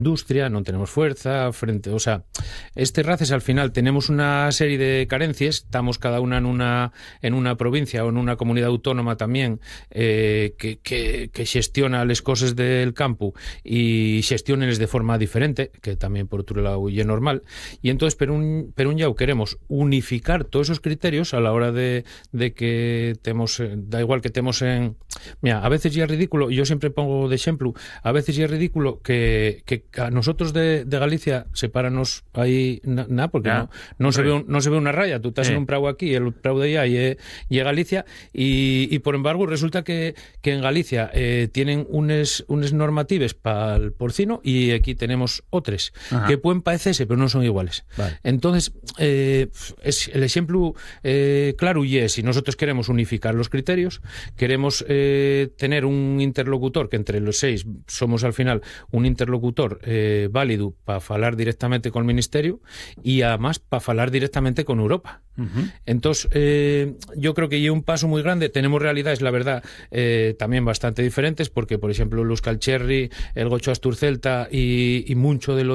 industria, non tenemos fuerza frente, o sea, estes races al final tenemos una serie de carencias, estamos cada una en una provincia o en una comunidad autónoma también que xestiona les cosas del campo y xestionenles de forma diferente, que tamén por outro lado é normal, y entonces per un llau queremos unificar todos esos criterios a la hora de que temos, da igual que temos en, mira, a veces ya é ridículo, yo siempre pongo de exemplo, a veces ya é ridículo que a nosotros de Galicia sepáranos aí porque non se ve unha raya, tú estás en un prau aquí, el prau de allá e Galicia, y por embargo resulta que en Galicia tienen unes normatives para el porcino y aquí tenemos otras que pueden parecerse pero non son iguales. Vale. Entonces es el ejemplo claro, y es, si nosotros queremos unificar los criterios, queremos tener un interlocutor que entre los 6 somos al final un interlocutor válido para falar directamente con el Ministerio y además para falar directamente con Europa. Entonces yo creo que hay un paso muy grande. Tenemos realidades, la verdad, también bastante diferentes, porque por ejemplo el Euskal Cherry, el Gocho Astur Celta y mucho de lo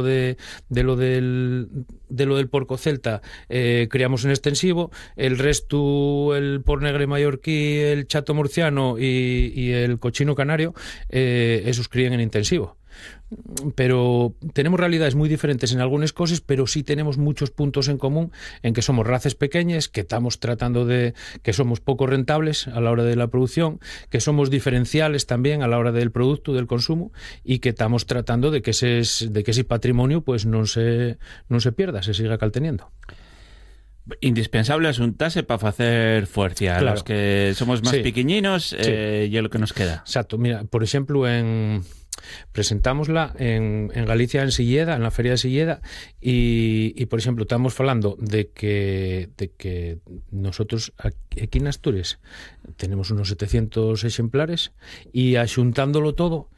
del porco celta criamos en extensivo, el resto, el por negre mallorquí, el chato murciano y el cochino canario, esos crían en intensivo. Pero tenemos realidades muy diferentes en algunas cosas, pero sí tenemos muchos puntos en común, en que somos razas pequeñas, que estamos tratando que somos poco rentables a la hora de la producción, que somos diferenciales también a la hora del producto, del consumo, y que estamos tratando de que ese patrimonio pues no se pierda, se siga calteniendo. Indispensable asuntarse para facer fuerza. Claro. Los que somos más pequeñinos, y es lo que nos queda. Exacto. Mira, por ejemplo, presentámosla en Galicia, en Silleda, en la Feria de Silleda, y por ejemplo, estamos falando de que nosotros aquí en Asturias tenemos unos 700 ejemplares y axuntándolo todo,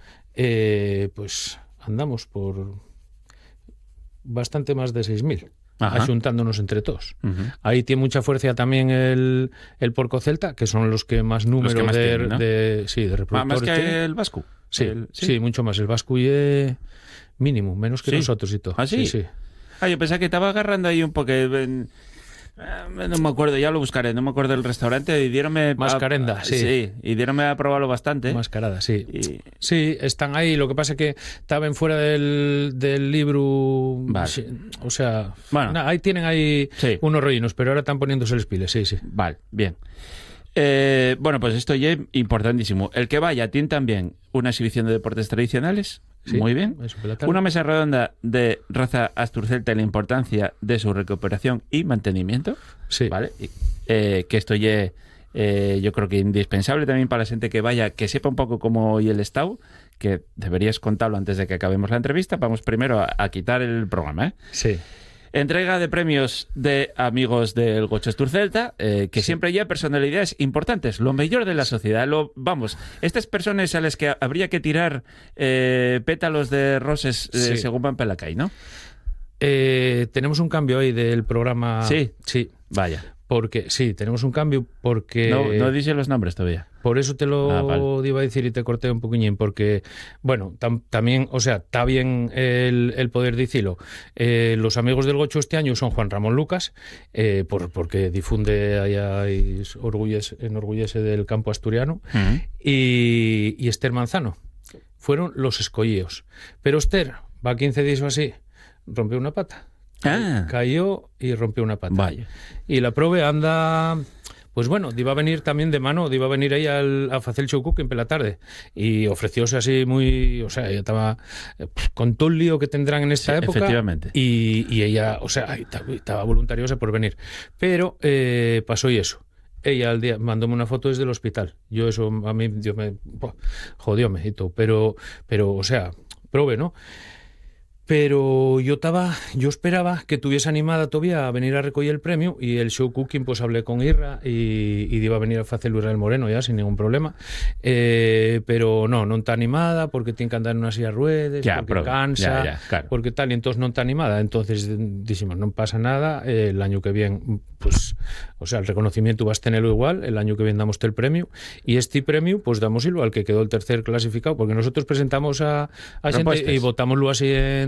pues andamos por bastante más de 6.000. Axuntándonos entre todos. Ahí tiene mucha fuerza también el porco celta, que son los que más número tienen, ¿no? de reproductores. ¿Más que el vasco? Sí, mucho más. El vasco y mínimo, menos que nosotros y todo. ¿Ah, sí? Sí. Yo pensaba que estaba agarrando ahí un poco... no me acuerdo, ya lo buscaré, no me acuerdo del restaurante, y dieronme... Mascarenda, sí, y dieronme a probarlo bastante. Mascarada, sí. Sí, están ahí, lo que pasa es que estaban fuera del libro... Vale. O sea, bueno, ahí tienen unos rellenos, pero ahora están poniéndose los piles, sí. Vale, bien. Bueno, pues esto ya es importantísimo. El que vaya tiene también una exhibición de deportes tradicionales. Sí, muy bien. Una mesa redonda de raza asturcelta y la importancia de su recuperación y mantenimiento. Sí. ¿Vale? Que esto ya yo creo que indispensable también para la gente que vaya, que sepa un poco cómo y el estado, que deberías contarlo antes de que acabemos la entrevista. Vamos primero a quitar el programa, Sí. Entrega de premios de amigos del Gocho Astur Celta, que siempre hay personalidades importantes, lo mejor de la sociedad. Estas personas a las que habría que tirar pétalos de roses según van por la calle, ¿no? Tenemos un cambio ahí del programa. Sí. Vaya. Porque sí, tenemos un cambio porque... No dice los nombres todavía. Por eso te lo iba a decir y te corté un poquillín, porque, bueno, también, o sea, está bien el poder decirlo. Los amigos del Gocho este año son Juan Ramón Lucas, porque difunde allá y enorgullece del campo asturiano, y Esther Manzano. Fueron los escollidos. Pero Esther, va 15 días o así, rompió una pata. Cayó y rompió una pata. Vaya. Y la prove anda... Pues bueno, iba a venir también de mano, iba a venir ahí a hacer el show cooking por la tarde, y ofrecióse así muy, o sea, ella estaba con todo el lío que tendrán en esta época, efectivamente. Y ella, o sea, estaba voluntariosa por venir, pero pasó y eso. Ella al día mandóme una foto desde el hospital. Yo eso a mí jodióme y todo, pero o sea, prove, ¿no? pero yo esperaba que tuviese animada todavía a venir a recoger el premio, y el show cooking pues hablé con Irra y iba a venir a hacer Luis Rael Moreno ya sin ningún problema, pero non está animada porque tiene que andar en una silla de ruedas, porque cansa, claro. porque tal, y entonces non está animada. Entonces dijimos, no pasa nada, el año que viene pues, o sea, el reconocimiento vas a tenerlo igual, el año que viene damos el premio, y este premio pues damos al que quedó el tercer clasificado, porque nosotros presentamos a gente y votámoslo así en